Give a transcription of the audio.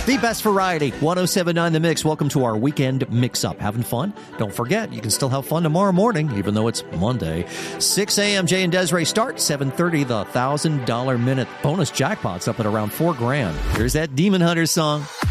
The best variety, 107.9 The Mix. Welcome to our weekend mix-up. Having fun? Don't forget, you can still have fun tomorrow morning, even though it's Monday. 6 a.m. Jay and Desiree start. 7:30, the $1,000 minute bonus jackpot's up at around $4,000. Here's that Demon Hunter song.